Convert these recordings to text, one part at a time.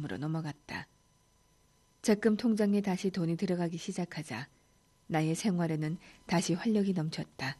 적금으로 넘어갔다. 적금 통장에 다시 돈이 들어가기 시작하자 나의 생활에는 다시 활력이 넘쳤다.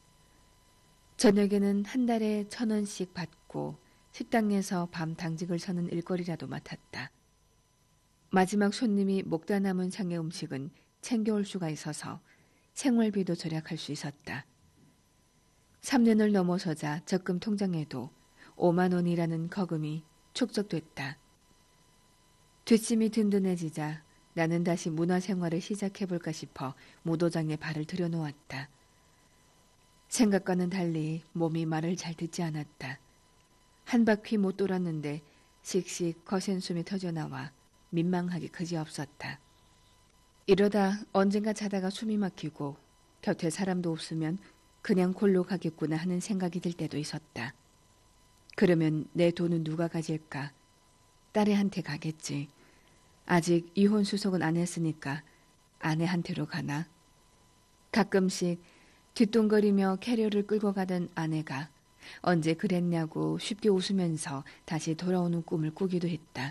저녁에는 한 달에 1,000원씩 받고 식당에서 밤 당직을 서는 일거리라도 맡았다. 마지막 손님이 먹다 남은 상의 음식은 챙겨올 수가 있어서 생활비도 절약할 수 있었다. 3년을 넘어서자 적금 통장에도 5만 원이라는 거금이 축적됐다. 뒷심이 든든해지자 나는 다시 문화생활을 시작해볼까 싶어 무도장에 발을 들여놓았다. 생각과는 달리 몸이 말을 잘 듣지 않았다. 한 바퀴 못 돌았는데 씩씩 거센 숨이 터져나와 민망하기 그지없었다. 이러다 언젠가 자다가 숨이 막히고 곁에 사람도 없으면 그냥 골로 가겠구나 하는 생각이 들 때도 있었다. 그러면 내 돈은 누가 가질까? 딸애한테 가겠지. 아직 이혼 수속은 안 했으니까 아내한테로 가나? 가끔씩 뒷동거리며 캐리어를 끌고 가던 아내가 언제 그랬냐고 쉽게 웃으면서 다시 돌아오는 꿈을 꾸기도 했다.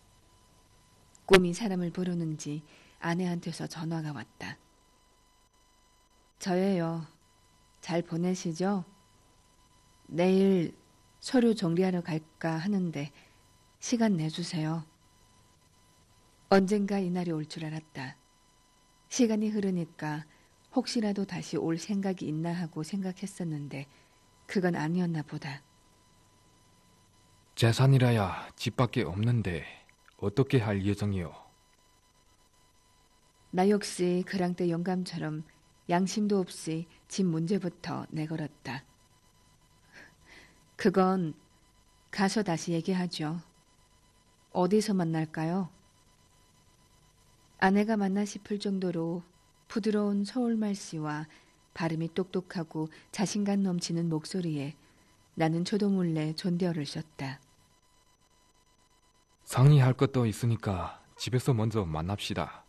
꿈이 사람을 부르는지 아내한테서 전화가 왔다. 저예요. 잘 보내시죠? 내일 서류 정리하러 갈까 하는데 시간 내주세요. 언젠가 이날이 올 줄 알았다. 시간이 흐르니까 혹시라도 다시 올 생각이 있나 하고 생각했었는데 그건 아니었나 보다. 재산이라야 집밖에 없는데 어떻게 할 예정이요? 나 역시 그랑 때 영감처럼 양심도 없이 집 문제부터 내걸었다. 그건 가서 다시 얘기하죠. 어디서 만날까요? 아내가 맞나 싶을 정도로 부드러운 서울말씨와 발음이 똑똑하고 자신감 넘치는 목소리에 나는 저도 몰래 존대어를 썼다. 상의할 것도 있으니까 집에서 먼저 만납시다.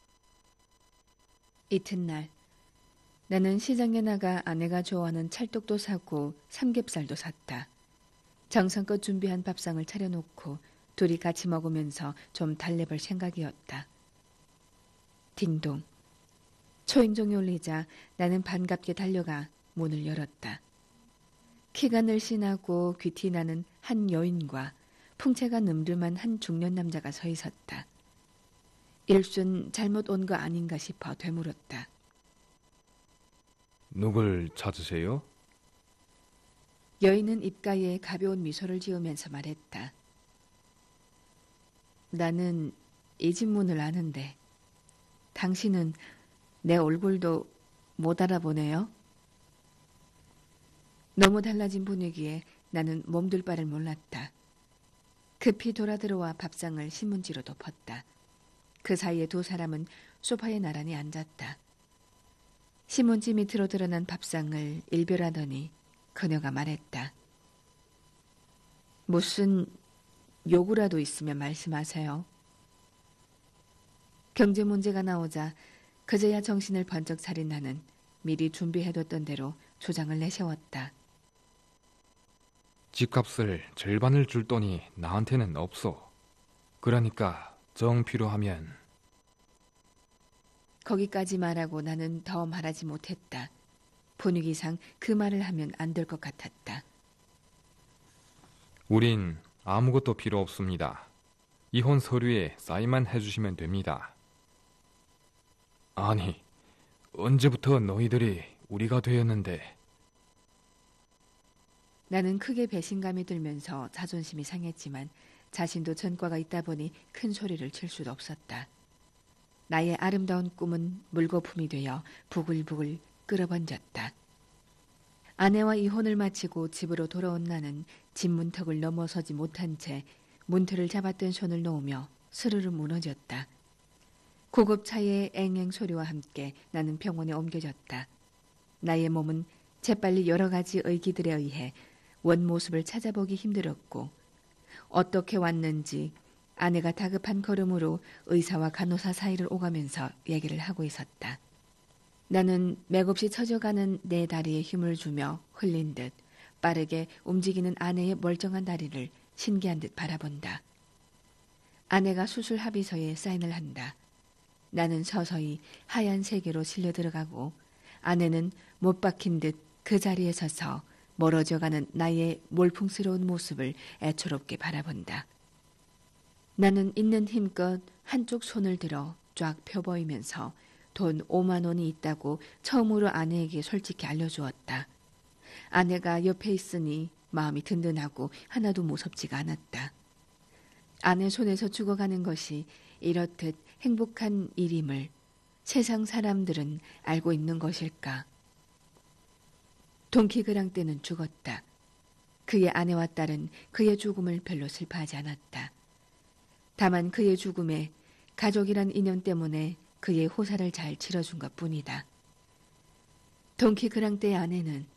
이튿날 나는 시장에 나가 아내가 좋아하는 찰떡도 사고 삼겹살도 샀다. 정성껏 준비한 밥상을 차려놓고 둘이 같이 먹으면서 좀 달래볼 생각이었다. 딩동. 초인종이 울리자 나는 반갑게 달려가 문을 열었다. 키가 늘씬하고 귀티 나는 한 여인과 풍채가 늠름한 한 중년 남자가 서 있었다. 일순 잘못 온 거 아닌가 싶어 되물었다. 누굴 찾으세요? 여인은 입가에 가벼운 미소를 지으면서 말했다. 나는 이 집 문을 아는데 당신은 내 얼굴도 못 알아보네요. 너무 달라진 분위기에 나는 몸둘 바를 몰랐다. 급히 돌아들어와 밥상을 신문지로 덮었다. 그 사이에 두 사람은 소파에 나란히 앉았다. 신문지 밑으로 드러난 밥상을 일별하더니 그녀가 말했다. 무슨 요구라도 있으면 말씀하세요. 경제 문제가 나오자 그제야 정신을 번쩍 차린 나는 미리 준비해뒀던 대로 주장을 내세웠다. 집값을 절반을 줄 돈이 나한테는 없어. 그러니까 정 필요하면. 거기까지 말하고 나는 더 말하지 못했다. 분위기상 그 말을 하면 안 될 것 같았다. 우린 아무것도 필요 없습니다. 이혼 서류에 사인만 해주시면 됩니다. 아니, 언제부터 너희들이 우리가 되었는데. 나는 크게 배신감이 들면서 자존심이 상했지만 자신도 전과가 있다 보니 큰 소리를 칠 수도 없었다. 나의 아름다운 꿈은 물거품이 되어 부글부글 끓어번졌다. 아내와 이혼을 마치고 집으로 돌아온 나는 집 문턱을 넘어서지 못한 채 문틀을 잡았던 손을 놓으며 스르르 무너졌다. 구급차의 앵앵 소리와 함께 나는 병원에 옮겨졌다. 나의 몸은 재빨리 여러 가지 의기들에 의해 원 모습을 찾아보기 힘들었고 어떻게 왔는지 아내가 다급한 걸음으로 의사와 간호사 사이를 오가면서 얘기를 하고 있었다. 나는 맥없이 처져가는 내 다리에 힘을 주며 흘린 듯 빠르게 움직이는 아내의 멀쩡한 다리를 신기한 듯 바라본다. 아내가 수술 합의서에 사인을 한다. 나는 서서히 하얀 세계로 실려 들어가고 아내는 못 박힌 듯 그 자리에 서서 멀어져가는 나의 몰풍스러운 모습을 애처롭게 바라본다. 나는 있는 힘껏 한쪽 손을 들어 쫙 펴보이면서 돈 5만 원이 있다고 처음으로 아내에게 솔직히 알려주었다. 아내가 옆에 있으니 마음이 든든하고 하나도 무섭지가 않았다. 아내 손에서 죽어가는 것이 이렇듯 행복한 일임을 세상 사람들은 알고 있는 것일까? 돈키그랑떼는 죽었다. 그의 아내와 딸은 그의 죽음을 별로 슬퍼하지 않았다. 다만 그의 죽음에 가족이란 인연 때문에 그의 호사를 잘 치러준 것뿐이다. 돈키그랑떼의 아내는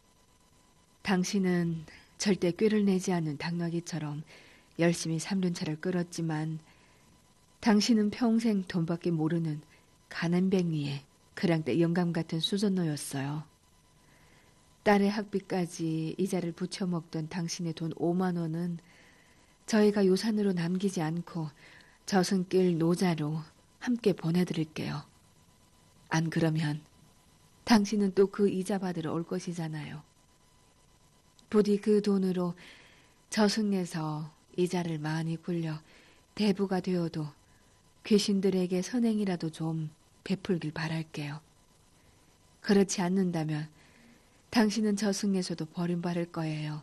당신은 절대 꾀를 내지 않는 당나귀처럼 열심히 3륜차를 끌었지만 당신은 평생 돈밖에 모르는 가난뱅이의 그랑떼 영감 같은 수전노였어요. 딸의 학비까지 이자를 붙여 먹던 당신의 돈 5만 원은 저희가 유산으로 남기지 않고 저승길 노자로 함께 보내드릴게요. 안 그러면 당신은 또 그 이자 받으러 올 것이잖아요. 부디 그 돈으로 저승에서 이자를 많이 굴려 대부가 되어도 귀신들에게 선행이라도 좀 베풀길 바랄게요. 그렇지 않는다면 당신은 저승에서도 버림받을 거예요.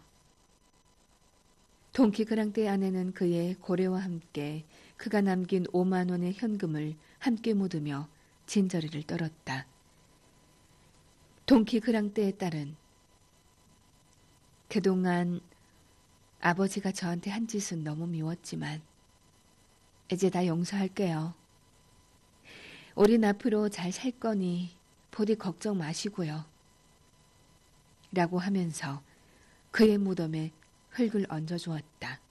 돈키그랑떼의 아내는 그의 고래와 함께 그가 남긴 5만 원의 현금을 함께 묻으며 진저리를 떨었다. 돈키그랑떼의 딸은 그동안 아버지가 저한테 한 짓은 너무 미웠지만 이제 다 용서할게요. 우린 앞으로 잘 살 거니 부디 걱정 마시고요. 라고 하면서 그의 무덤에 흙을 얹어주었다.